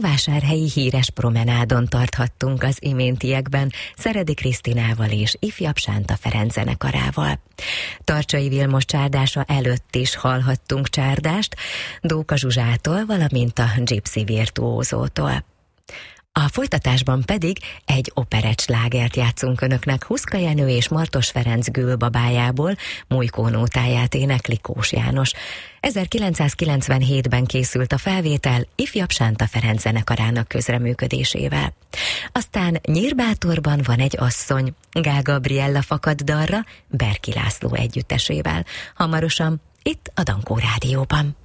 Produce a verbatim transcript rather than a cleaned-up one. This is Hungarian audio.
marosvásárhelyi híres promenádon tarthattunk az iméntiekben Szeredi Krisztinával és ifjabb Sánta Ferenc zenekarával. Tarcsai Vilmos csárdása előtt is hallhattunk csárdást Dóka Zsuzsától, valamint a Gypsy virtuózótól. A folytatásban pedig egy operettslágert játszunk önöknek, Huszka Jenő és Martos Ferenc Gülbabájából, Mújkó nótáját énekli Kós János. ezerkilencszázkilencvenhétben készült a felvétel ifjabb Sánta Ferenc zenekarának közreműködésével. Aztán Nyírbátorban van egy asszony, Gál Gabriella fakad dalra Berki László együttesével. Hamarosan itt a Dankó Rádióban.